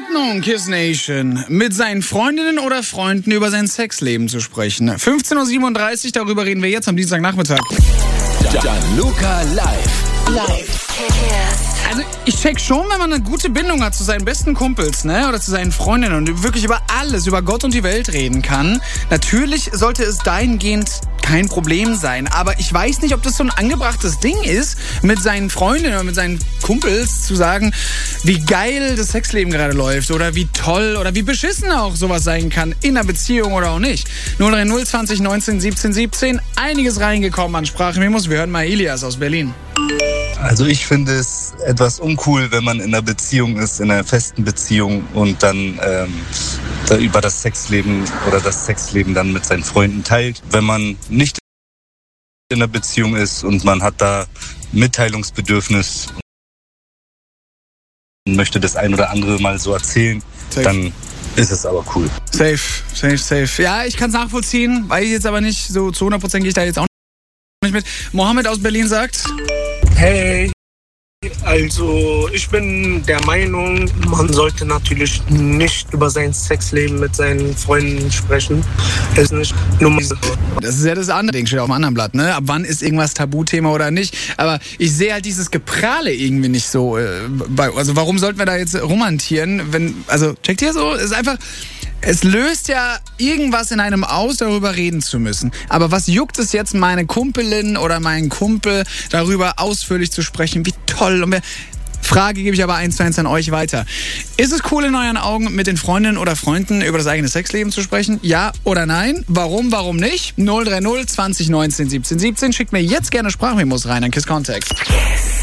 Ordnung, Kiss Nation. Mit seinen Freundinnen oder Freunden über sein Sexleben zu sprechen. 15.37 Uhr, darüber reden wir jetzt am Dienstagnachmittag. Gianluca live. Also ich check schon, wenn man eine gute Bindung hat zu seinen besten Kumpels, ne, oder zu seinen Freundinnen und wirklich über alles, über Gott und die Welt reden kann. Natürlich sollte es dahingehend kein Problem sein, aber ich weiß nicht, ob das so ein angebrachtes Ding ist, mit seinen Freundinnen oder mit seinen Kumpels zu sagen, wie geil das Sexleben gerade läuft oder wie toll oder wie beschissen auch sowas sein kann, in einer Beziehung oder auch nicht. 030 20 19 17 17, einiges reingekommen an Sprachmemos. Wir hören mal Elias aus Berlin. Also ich finde es etwas uncool, wenn man in einer Beziehung ist, in einer festen Beziehung und dann da über das Sexleben oder das Sexleben dann mit seinen Freunden teilt. Wenn man nicht in einer Beziehung ist und man hat da Mitteilungsbedürfnis und möchte das ein oder andere mal so erzählen, dann ist es aber cool. Safe. Ja, ich kann es nachvollziehen, weiß ich jetzt aber nicht, so zu 100% gehe ich da jetzt auch nicht mit. Mohammed aus Berlin sagt: Hey, also ich bin der Meinung, man sollte natürlich nicht über sein Sexleben mit seinen Freunden sprechen. Es ist nicht nur Das ist ja das andere Ding, steht auf dem anderen Blatt, ne? Ab wann ist irgendwas Tabuthema oder nicht? Aber ich sehe halt dieses Geprahle irgendwie nicht so. Also warum sollten wir da jetzt romantieren? Also checkt ihr so? Es ist einfach... Es löst ja irgendwas in einem aus, darüber reden zu müssen. Aber was juckt es jetzt, meine Kumpelin oder meinen Kumpel darüber ausführlich zu sprechen? Wie toll. Und Frage gebe ich aber 1:1 an euch weiter. Ist es cool in euren Augen, mit den Freundinnen oder Freunden über das eigene Sexleben zu sprechen? Ja oder nein? Warum nicht? 030 20 19 17 17. Schickt mir jetzt gerne Sprachmemos rein an Kiss Context.